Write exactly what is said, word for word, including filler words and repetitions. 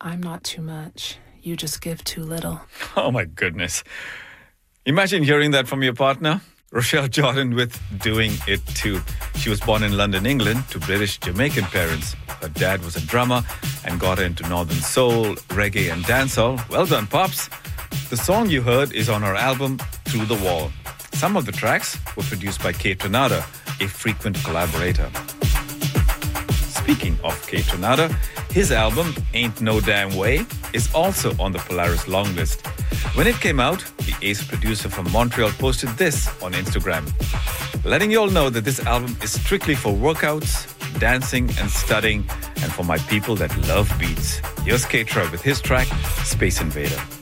I'm not too much. You just give too little. Oh my goodness. Imagine hearing that from your partner. Rochelle Jordan with Doing It Too. She was born in London, England, to British Jamaican parents. Her dad was a drummer and got her into northern soul, reggae and dancehall. Well done, Pops. The song you heard is on her album, Through the Wall. Some of the tracks were produced by Kate Renata, a frequent collaborator. Speaking of Kate Renata, his album, Ain't No Damn Way, is also on the Polaris long list. When it came out, the ace producer from Montreal posted this on Instagram, letting you all know that this album is strictly for workouts, dancing and studying, and for my people that love beats. Here's Keitra with his track, Space Invader.